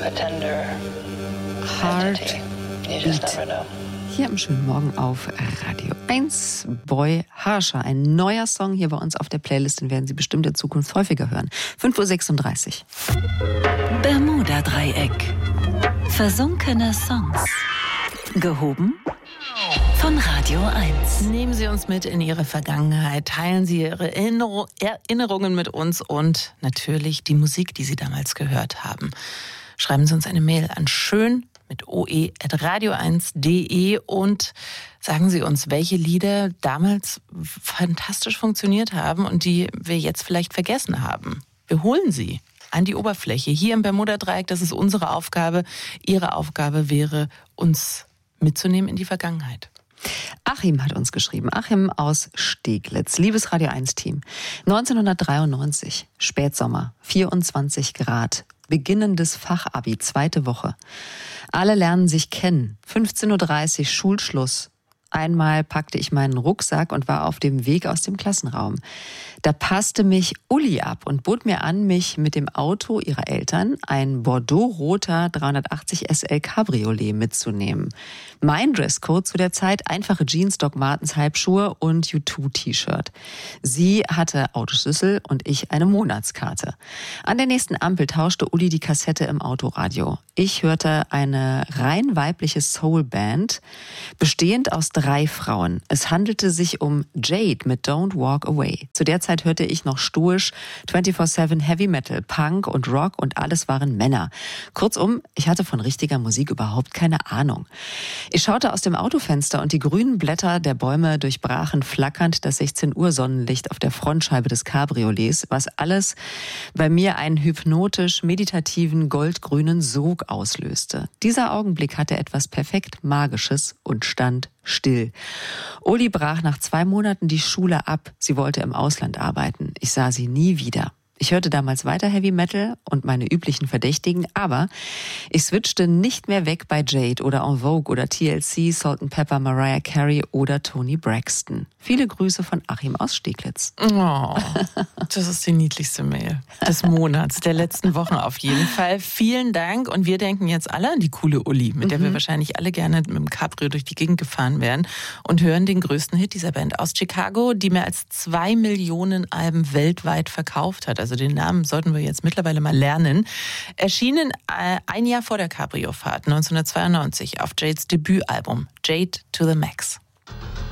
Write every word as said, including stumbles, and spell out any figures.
Heartbeat. Hier am schönen Morgen auf Radio eins. Boy Harsher, ein neuer Song hier bei uns auf der Playlist, den werden Sie bestimmt in Zukunft häufiger hören. fünf Uhr sechsunddreißig. Bermuda-Dreieck. Versunkene Songs. Gehoben von Radio eins. Nehmen Sie uns mit in Ihre Vergangenheit, teilen Sie Ihre Erinner- Erinnerungen mit uns und natürlich die Musik, die Sie damals gehört haben. Schreiben Sie uns eine Mail an schön mit oe at radio eins punkt de und sagen Sie uns, welche Lieder damals fantastisch funktioniert haben und die wir jetzt vielleicht vergessen haben. Wir holen sie an die Oberfläche. Hier im Bermuda-Dreieck, das ist unsere Aufgabe. Ihre Aufgabe wäre, uns mitzunehmen in die Vergangenheit. Achim hat uns geschrieben. Achim aus Steglitz. Liebes Radio eins Team. neunzehnhundertdreiundneunzig, Spätsommer, vierundzwanzig Grad. Beginnendes Fachabi, zweite Woche. Alle lernen sich kennen. fünfzehn Uhr dreißig, Schulschluss. Einmal packte ich meinen Rucksack und war auf dem Weg aus dem Klassenraum. Da passte mich Uli ab und bot mir an, mich mit dem Auto ihrer Eltern, ein bordeaux-roter dreihundertachtzig S L Cabriolet, mitzunehmen. Mein Dresscode zu der Zeit, einfache Jeans, Doc Martens Halbschuhe und U zwei T-Shirt. Sie hatte Autoschlüssel und ich eine Monatskarte. An der nächsten Ampel tauschte Uli die Kassette im Autoradio. Ich hörte eine rein weibliche Soulband, bestehend aus drei Frauen. Es handelte sich um Jade mit Don't Walk Away. Zu der Zeit hörte ich noch stoisch vierundzwanzig sieben Heavy Metal, Punk und Rock und alles waren Männer. Kurzum, ich hatte von richtiger Musik überhaupt keine Ahnung. Ich schaute aus dem Autofenster und die grünen Blätter der Bäume durchbrachen flackernd das sechzehn Uhr Sonnenlicht auf der Frontscheibe des Cabriolets, was alles bei mir einen hypnotisch meditativen goldgrünen Sog auslöste. Dieser Augenblick hatte etwas perfekt Magisches und stand still. Uli brach nach zwei Monaten die Schule ab. Sie wollte im Ausland arbeiten. Ich sah sie nie wieder. Ich hörte damals weiter Heavy Metal und meine üblichen Verdächtigen, aber ich switchte nicht mehr weg bei Jade oder En Vogue oder T L C, Salt and Pepper, Mariah Carey oder Toni Braxton. Viele Grüße von Achim aus Steglitz. Oh, das ist die niedlichste Mail des Monats, der letzten Wochen auf jeden Fall. Vielen Dank und wir denken jetzt alle an die coole Uli, mit der mhm. wir wahrscheinlich alle gerne mit dem Cabrio durch die Gegend gefahren wären und hören den größten Hit dieser Band aus Chicago, die mehr als zwei Millionen Alben weltweit verkauft hat. Also den Namen sollten wir jetzt mittlerweile mal lernen. Erschienen ein Jahr vor der Cabrio-Fahrt, neunzehnhundertzweiundneunzig, auf Jades Debütalbum Jade to the Max.